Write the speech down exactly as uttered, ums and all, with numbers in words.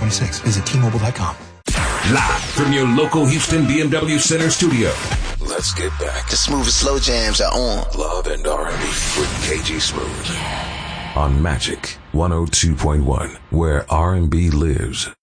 twenty-six. Visit T Mobile dot com. Live from your local Houston B M W Center studio. Let's get back. The smooth and slow jams are on. Love and R and B with K G Smooth. On Magic one oh two point one, where R and B lives.